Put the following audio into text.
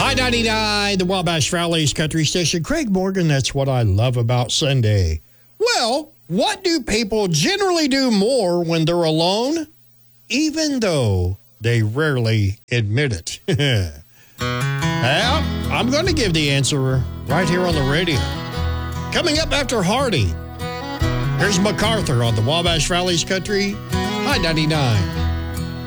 I-99, the Wabash Valley's country station. Craig Morgan, that's what I love about Sunday. Well, what do people generally do more when they're alone, even though they rarely admit it? Well, I'm going to give the answer right here on the radio. Coming up after Hardy, here's MacArthur on the Wabash Valley's country, I-99.